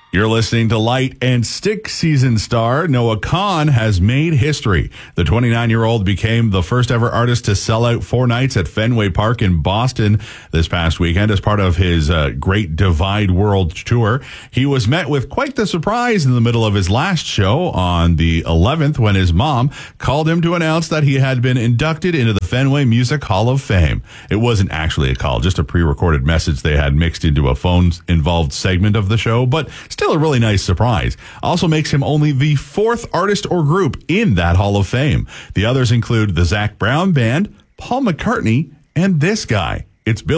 You're listening to Light and Stick season star Noah Kahan has made history. The 29-year-old became the first ever artist to sell out 4 nights at Fenway Park in Boston this past weekend as part of his Great Divide World Tour. He was met with quite the surprise in the middle of his last show on the 11th when his mom called him to announce that he had been inducted into the Fenway Music Hall of Fame. It wasn't actually a call, just a pre-recorded message they had mixed into a phone-involved segment of the show, but still a really nice surprise. Also makes him only the 4th artist or group in that Hall of Fame. The others include the Zac Brown Band, Paul McCartney, and this guy. It's Bill